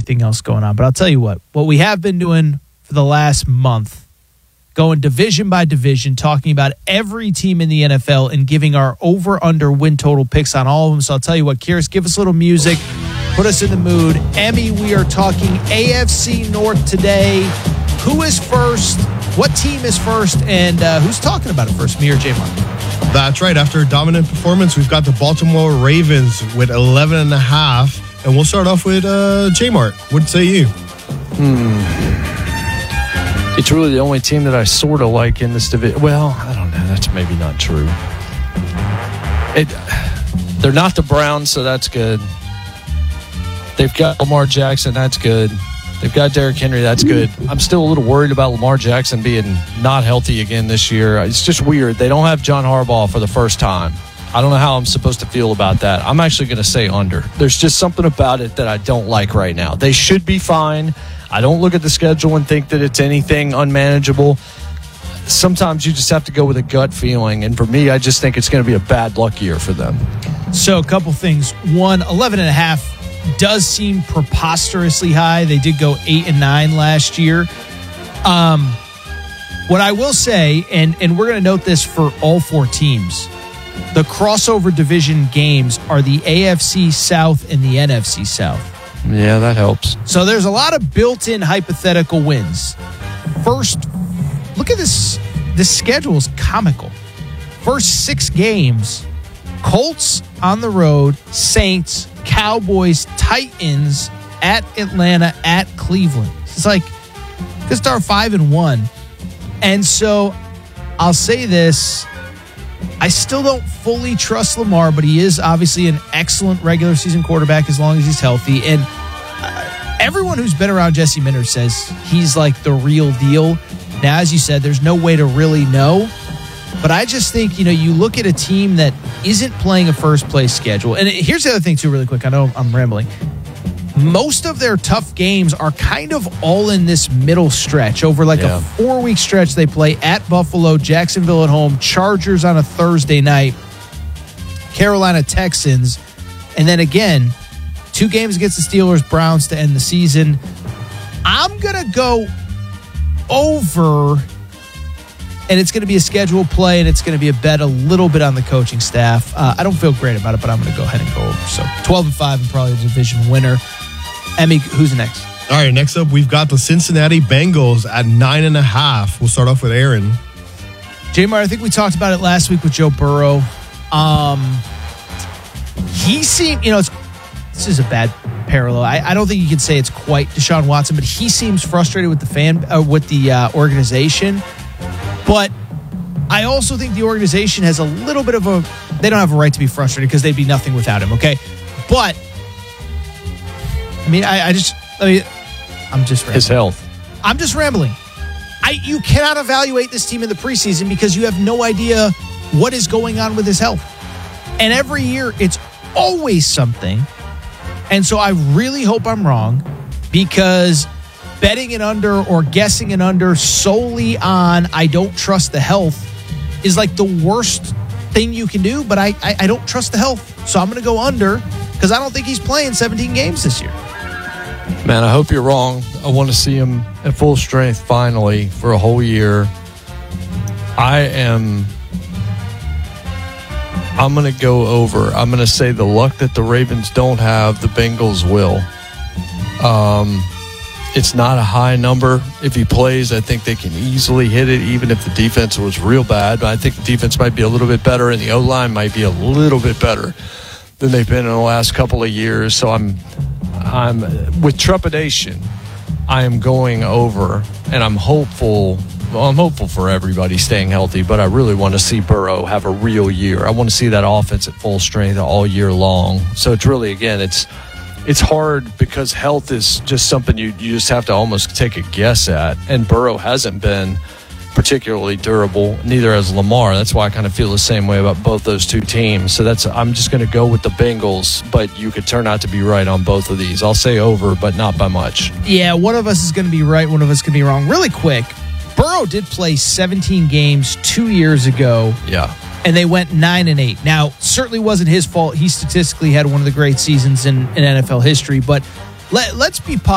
everything else going on. But I'll tell you what we have been doing for the last month, going division by division, talking about every team in the NFL and giving our over-under win total picks on all of them. So I'll tell you what, Kyrus, give us a little music, put us in the mood. Emmy, we are talking AFC North today. Who is first? What team is first? And who's talking about it first, me or J-Mark? That's right. After a dominant performance, we've got the Baltimore Ravens with 11.5. And we'll start off with J-Mark. What say you? It's really the only team that I sort of like in this division. Well, I don't know. That's maybe not true. They're not the Browns, so that's good. They've got Lamar Jackson. That's good. They've got Derrick Henry. That's good. I'm still a little worried about Lamar Jackson being not healthy again this year. It's just weird. They don't have John Harbaugh for the first time. I don't know how I'm supposed to feel about that. I'm actually going to say under. There's just something about it that I don't like right now. They should be fine. I don't look at the schedule and think that it's anything unmanageable. Sometimes you just have to go with a gut feeling. And for me, I just think it's going to be a bad luck year for them. So a couple things. One, 11.5 does seem preposterously high. They did go 8-9 last year. What I will say, and we're going to note this for all four teams, the crossover division games are the AFC South and the NFC South. Yeah, that helps. So there's a lot of built-in hypothetical wins. First, look at this. This schedule is comical. First 6 games, Colts on the road, Saints, Cowboys, Titans, at Atlanta, at Cleveland. It's like, could start 5-1. And so I'll say this. I still don't fully trust Lamar, but he is obviously an excellent regular season quarterback as long as he's healthy. And everyone who's been around Jesse Minter says he's like the real deal. Now, as you said, there's no way to really know. But I just think, you look at a team that isn't playing a first-place schedule. And here's the other thing, too, really quick. I know I'm rambling. Most of their tough games are kind of all in this middle stretch. Over like a 4-week stretch, they play at Buffalo, Jacksonville at home, Chargers on a Thursday night, Carolina Texans, and then again, 2 games against the Steelers, Browns to end the season. I'm going to go over, and it's going to be a scheduled play, and it's going to be a bet a little bit on the coaching staff. I don't feel great about it, but I'm going to go ahead and go over. So 12-5 and probably the division winner. Emmy, who's next? All right, next up, we've got the Cincinnati Bengals at 9.5. We'll start off with Aaron. J-Mar, I think we talked about it last week with Joe Burrow. He seemed, this is a bad parallel. I don't think you can say it's quite Deshaun Watson, but he seems frustrated with the organization. But I also think the organization has a little bit of they don't have a right to be frustrated because they'd be nothing without him, okay? But, I mean, I'm just rambling. His health. I'm just rambling. You cannot evaluate this team in the preseason because you have no idea what is going on with his health. And every year, it's always something. And so I really hope I'm wrong because betting it under or guessing it under solely on I don't trust the health is like the worst thing you can do, but I don't trust the health. So I'm going to go under because I don't think he's playing 17 games this year. Man, I hope you're wrong. I want to see him at full strength finally for a whole year. I'm going to go over. I'm going to say the luck that the Ravens don't have, the Bengals will. It's not a high number. If he plays, I think they can easily hit it, even if the defense was real bad. But I think the defense might be a little bit better, and the O-line might be a little bit better than they've been in the last couple of years. So I'm with trepidation. I am going over, and I'm hopeful. Well, I'm hopeful for everybody staying healthy, but I really want to see Burrow have a real year. I want to see that offense at full strength all year long. So it's really, again, it's hard because health is just something you just have to almost take a guess at. And Burrow hasn't been particularly durable. Neither has Lamar. That's why I kind of feel the same way about both those two teams. So I'm just going to go with the Bengals, but you could turn out to be right on both of these. I'll say over, but not by much. Yeah, one of us is going to be right. One of us could be wrong. Really quick, Burrow did play 17 games 2 years ago. Yeah. And they went 9-8. Now, certainly wasn't his fault. He statistically had one of the great seasons in NFL history, but let's be positive.